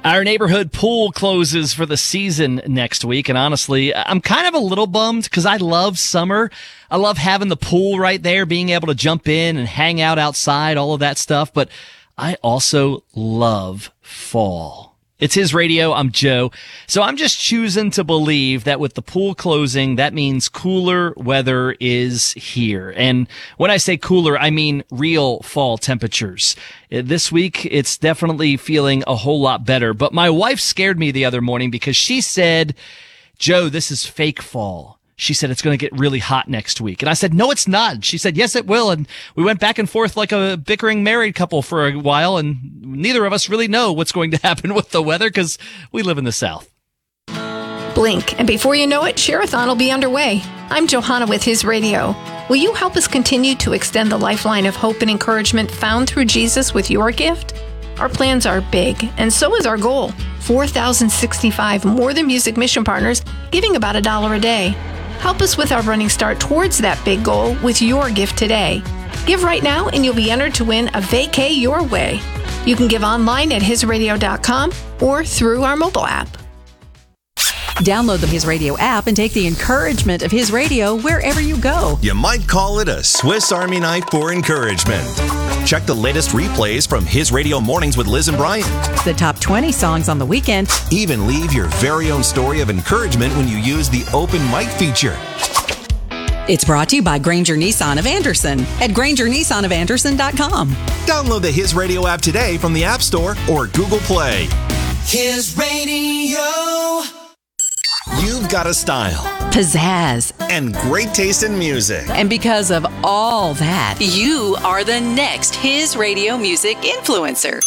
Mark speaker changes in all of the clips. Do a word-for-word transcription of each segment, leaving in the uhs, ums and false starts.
Speaker 1: Our neighborhood pool closes for the season next week, and honestly, I'm kind of a little bummed because I love summer. I love having the pool right there, being able to jump in and hang out outside, all of that stuff, but I also love fall. It's His Radio. I'm Joe. So I'm just choosing to believe that with the pool closing, that means cooler weather is here. And when I say cooler, I mean real fall temperatures. This week, it's definitely feeling a whole lot better. But my wife scared me the other morning because she said, Joe, this is fake fall. She said, it's going to get really hot next week. And I said, no, it's not. She said, yes, it will. And we went back and forth like a bickering married couple for a while. And neither of us really know what's going to happen with the weather because we live in the South.
Speaker 2: Blink, and before you know it, Share-a-thon will be underway. I'm Johanna with His Radio. Will you help us continue to extend the lifeline of hope and encouragement found through Jesus with your gift? Our plans are big, and so is our goal. four thousand sixty-five More Than Music mission partners giving about a dollar a day. Help us with our running start towards that big goal with your gift today. Give right now and you'll be entered to win a vacay your way. You can give online at his radio dot com or through our mobile app.
Speaker 3: Download the His Radio app and take the encouragement of His Radio wherever you go.
Speaker 4: You might call it a Swiss Army knife for encouragement. Check the latest replays from His Radio Mornings with Liz and Brian.
Speaker 3: The top twenty songs on the weekend.
Speaker 4: Even leave your very own story of encouragement when you use the open mic feature.
Speaker 3: It's brought to you by Granger Nissan of Anderson at granger nissan of anderson dot com.
Speaker 4: Download the His Radio app today from the App Store or Google Play.
Speaker 5: His Radio.
Speaker 4: You've got a style,
Speaker 3: pizzazz,
Speaker 4: and great taste in music.
Speaker 3: And because of all that, you are the next His Radio music influencer.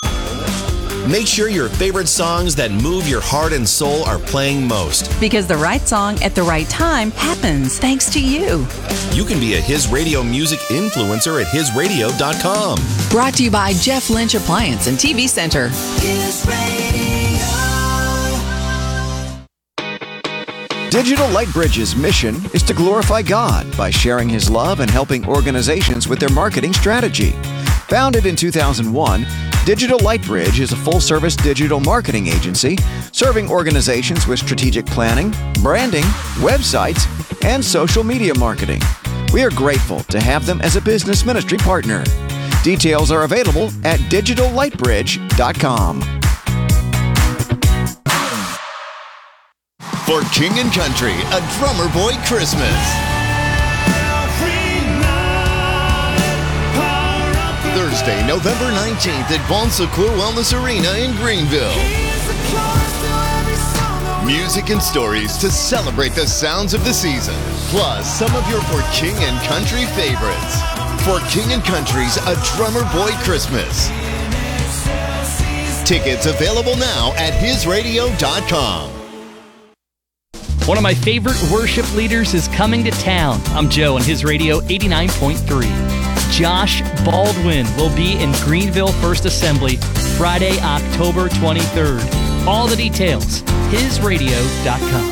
Speaker 4: Make sure your favorite songs that move your heart and soul are playing most.
Speaker 3: Because the right song at the right time happens thanks to you.
Speaker 4: You can be a His Radio music influencer at his radio dot com.
Speaker 3: Brought to you by Jeff Lynch Appliance and T V Center.
Speaker 5: His Radio.
Speaker 6: Digital Lightbridge's mission is to glorify God by sharing His love and helping organizations with their marketing strategy. Founded in two thousand one, Digital Lightbridge is a full-service digital marketing agency serving organizations with strategic planning, branding, websites, and social media marketing. We are grateful to have them as a business ministry partner. Details are available at digital lightbridge dot com.
Speaker 4: For King and Country, a Drummer Boy Christmas. Thursday, November nineteenth at Bon Secours Wellness Arena in Greenville. Music and stories to celebrate the sounds of the season, plus some of your For King and Country favorites. For King and Country's A Drummer Boy Christmas. Tickets available now at his radio dot com.
Speaker 1: One of my favorite worship leaders is coming to town. I'm Joe on His Radio eighty-nine point three. Josh Baldwin will be in Greenville First Assembly Friday, October twenty-third. All the details, his radio dot com.